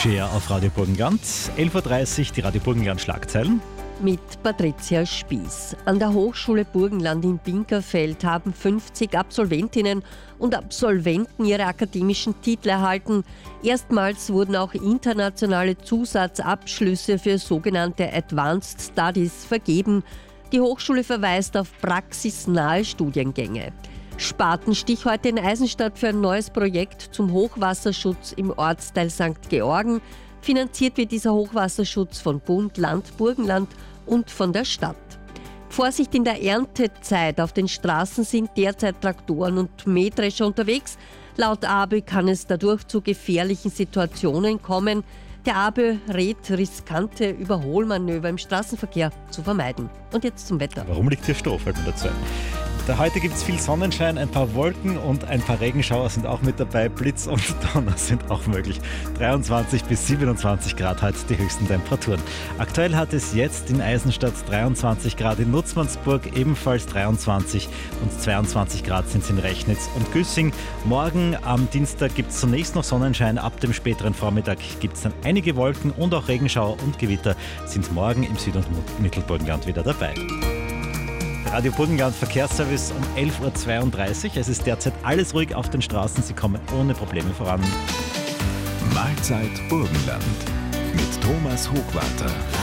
Share auf Radio Burgenland. 11.30 Uhr die Radio Burgenland Schlagzeilen. Mit Patricia Spieß. An der Hochschule Burgenland in Binkerfeld haben 50 Absolventinnen und Absolventen ihre akademischen Titel erhalten. Erstmals wurden auch internationale Zusatzabschlüsse für sogenannte Advanced Studies vergeben. Die Hochschule verweist auf praxisnahe Studiengänge. Spatenstich heute in Eisenstadt für ein neues Projekt zum Hochwasserschutz im Ortsteil St. Georgen. Finanziert wird dieser Hochwasserschutz von Bund, Land, Burgenland und von der Stadt. Vorsicht in der Erntezeit. Auf den Straßen sind derzeit Traktoren und Mähdrescher unterwegs. Laut ABÖ kann es dadurch zu gefährlichen Situationen kommen. Der ABÖ rät, riskante Überholmanöver im Straßenverkehr zu vermeiden. Und jetzt zum Wetter. Warum liegt hier Stroh, fällt mir dazu ein. Heute gibt es viel Sonnenschein, ein paar Wolken und ein paar Regenschauer sind auch mit dabei. Blitz und Donner sind auch möglich. 23 bis 27 Grad heute die höchsten Temperaturen. Aktuell hat es jetzt in Eisenstadt 23 Grad, in Nutzmannsburg ebenfalls 23 und 22 Grad sind es in Rechnitz und Güssing. Morgen am Dienstag gibt es zunächst noch Sonnenschein, ab dem späteren Vormittag gibt es dann einige Wolken und auch Regenschauer und Gewitter sind morgen im Süd- und Mittelburgenland wieder dabei. Radio Burgenland Verkehrsservice um 11.32 Uhr. Es ist derzeit alles ruhig auf den Straßen. Sie kommen ohne Probleme voran. Mahlzeit Burgenland mit Thomas Hochwarter.